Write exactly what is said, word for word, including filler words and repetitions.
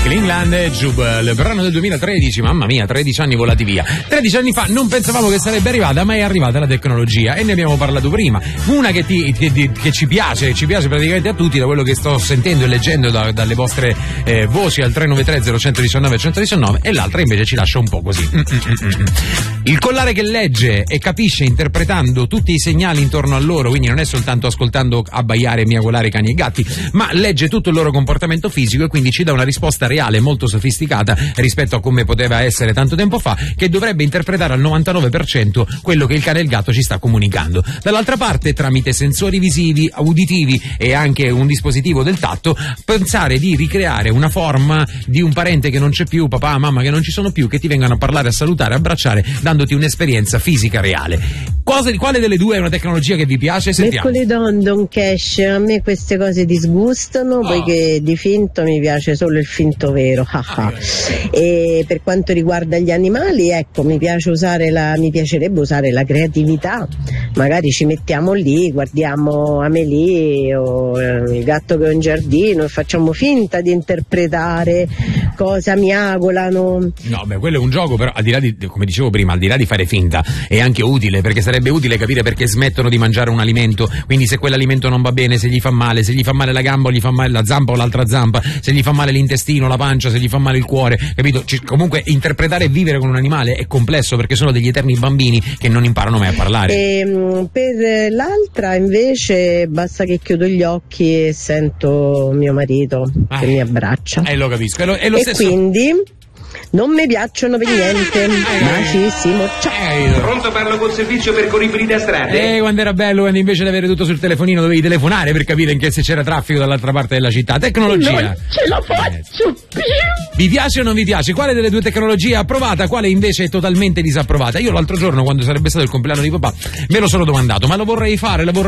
Klingland e Jubel, brano del duemilatredici, mamma mia, tredici anni volati via. tredici anni fa non pensavamo che sarebbe arrivata, ma è arrivata la tecnologia e ne abbiamo parlato prima. Una che, ti, che, che ci piace, ci piace praticamente a tutti, da quello che sto sentendo e leggendo da, dalle vostre eh, voci al tre nove tre zero uno uno nove uno uno nove, e l'altra invece ci lascia un po' così. Mm-mm-mm. Il collare che legge e capisce interpretando tutti i segnali intorno a loro, quindi non è soltanto ascoltando abbaiare e miagolare cani e gatti, ma legge tutto il loro comportamento fisico e quindi ci dà una risposta reale, molto sofisticata rispetto a come poteva essere tanto tempo fa, che dovrebbe interpretare al novantanove per cento quello che il cane e il gatto ci sta comunicando. Dall'altra parte, tramite sensori visivi, uditivi e anche un dispositivo del tatto, pensare di ricreare una forma di un parente che non c'è più, papà, mamma che non ci sono più, che ti vengano a parlare, a salutare, a abbracciare, dandoti un'esperienza fisica reale. Cosa, quale delle due è una tecnologia che vi piace? Sentiamo. Mercoledì Don Cash, a me queste cose disgustano, oh. poiché di finto mi piace solo il finto vero. Ah, e per quanto riguarda gli animali, ecco, mi piace usare la, mi piacerebbe usare la creatività. Magari ci mettiamo lì, guardiamo Amélie o eh, il gatto che è in giardino e facciamo finta di interpretare cosa miagolano. No, beh, quello è un gioco, però al di là di, come dicevo prima, al di là di fare finta, è anche utile, perché sarebbe utile capire perché smettono di mangiare un alimento, quindi se quell'alimento non va bene, se gli fa male, se gli fa male la gamba o gli fa male la zampa o l'altra zampa, se gli fa male l'intestino, la pancia, se gli fa male il cuore, capito? C- comunque interpretare e vivere con un animale è complesso, perché sono degli eterni bambini che non imparano mai a parlare. E, per l'altra invece basta che chiudo gli occhi e sento mio marito ah, che mi abbraccia. E eh, lo capisco. E, lo, è lo e stesso... quindi non mi piacciono per niente. Bacissimo, ciao. Pronto, parlo col servizio percorribili da strade? Eh, quando era bello, quando invece di avere tutto sul telefonino dovevi telefonare per capire in che se c'era traffico dall'altra parte della città. Tecnologia. Non ce la faccio più. Vi piace o non vi piace? Quale delle due tecnologie è approvata? Quale invece è totalmente disapprovata? Io l'altro giorno, quando sarebbe stato il compleanno di papà, me lo sono domandato, ma lo vorrei fare, lo vorrei